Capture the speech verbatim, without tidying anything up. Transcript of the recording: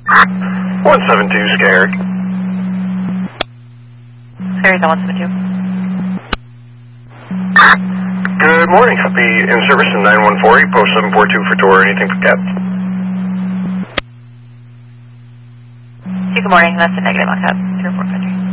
one seven two, Scared. Scared, one seven two. Good morning. Copy in service in nine one four, post seven four two for tour. Anything for Cap? Good morning. That's a negative on Cap. zero four five three.